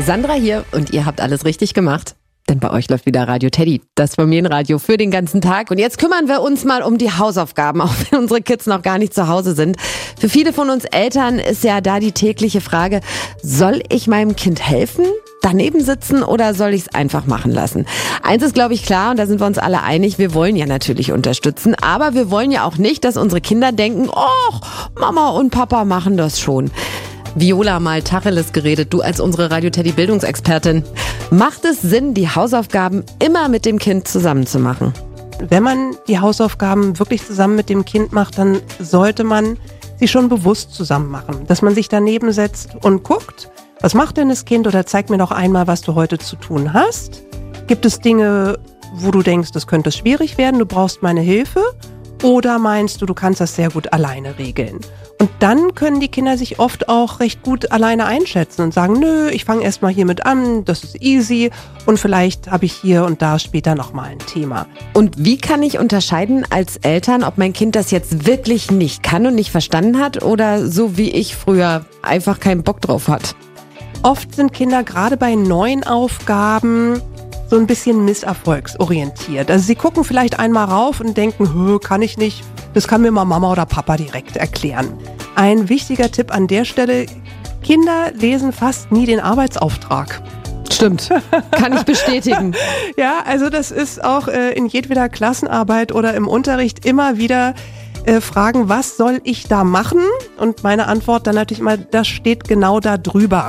Sandra hier und ihr habt alles richtig gemacht. Denn bei euch läuft wieder Radio Teddy, das Familienradio für den ganzen Tag. Und jetzt kümmern wir uns mal um die Hausaufgaben, auch wenn unsere Kids noch gar nicht zu Hause sind. Für viele von uns Eltern ist ja da die tägliche Frage, soll ich meinem Kind helfen, daneben sitzen oder soll ich es einfach machen lassen? Eins ist, glaube ich, klar und da sind wir uns alle einig, wir wollen ja natürlich unterstützen, aber wir wollen ja auch nicht, dass unsere Kinder denken, oh, Mama und Papa machen das schon. Viola, mal Tacheles geredet, du als unsere Radio Teddy Bildungsexpertin. Macht es Sinn, die Hausaufgaben immer mit dem Kind zusammen zu machen? Wenn man die Hausaufgaben wirklich zusammen mit dem Kind macht, dann sollte man sie schon bewusst zusammen machen. Dass man sich daneben setzt und guckt, was macht denn das Kind oder zeig mir doch einmal, was du heute zu tun hast. Gibt es Dinge, wo du denkst, das könnte schwierig werden, du brauchst meine Hilfe? Oder meinst du kannst das sehr gut alleine regeln? Und dann können die Kinder sich oft auch recht gut alleine einschätzen und sagen, nö, ich fange erst mal hiermit an, das ist easy und vielleicht habe ich hier und da später nochmal ein Thema. Und wie kann ich unterscheiden als Eltern, ob mein Kind das jetzt wirklich nicht kann und nicht verstanden hat oder so wie ich früher einfach keinen Bock drauf hat? Oft sind Kinder gerade bei neuen Aufgaben so ein bisschen misserfolgsorientiert. Also sie gucken vielleicht einmal rauf und denken, kann ich nicht, das kann mir mal Mama oder Papa direkt erklären. Ein wichtiger Tipp an der Stelle, Kinder lesen fast nie den Arbeitsauftrag. Stimmt, kann ich bestätigen. Ja, also das ist auch in jedweder Klassenarbeit oder im Unterricht immer wieder fragen, was soll ich da machen? Und meine Antwort dann natürlich immer, das steht genau da drüber.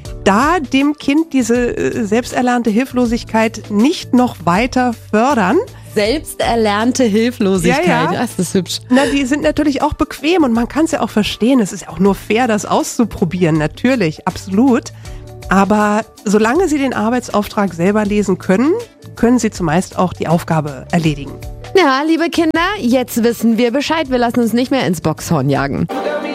Da dem Kind diese selbsterlernte Hilflosigkeit nicht noch weiter fördern. Selbsterlernte Hilflosigkeit, ja. Das ist hübsch. Na, die sind natürlich auch bequem und man kann es ja auch verstehen. Es ist ja auch nur fair, das auszuprobieren, natürlich, absolut. Aber solange sie den Arbeitsauftrag selber lesen können, können sie zumeist auch die Aufgabe erledigen. Ja, liebe Kinder, jetzt wissen wir Bescheid. Wir lassen uns nicht mehr ins Boxhorn jagen.